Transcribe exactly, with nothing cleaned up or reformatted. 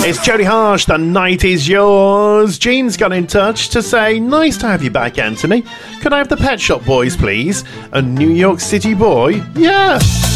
It's Jodie Harsh, the night is yours. Jean's got in touch to say, nice to have you back, Anthony. Could I have the Pet Shop Boys, please? A New York City boy? Yeah.